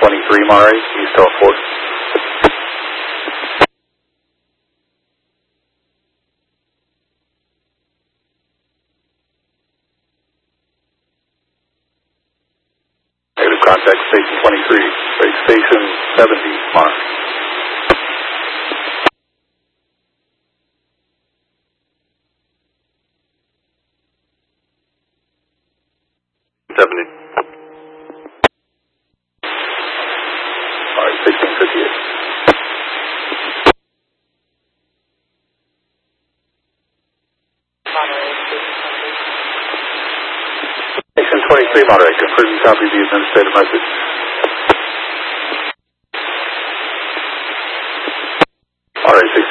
23 Monterey, East Teleport. Negative contact, Station 23, base Station 70 Monterey. Alright, 1658. Station 23 Monterey, confirm you copy the administrative message. Alright,